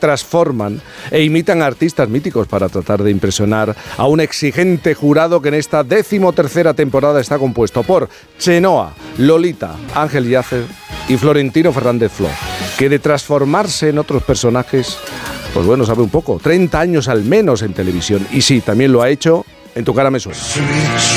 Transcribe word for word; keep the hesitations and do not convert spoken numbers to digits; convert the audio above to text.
transforman e imitan a artistas míticos para tratar de impresionar a un exigente jurado que en esta decimotercera temporada está compuesto por Chenoa, Lolita, Ángel Yacer y Florentino Fernández Flo, que de transformarse en otros personajes, pues bueno, sabe un poco, treinta años al menos en televisión. Y sí, también lo ha hecho en Tu cara me suena.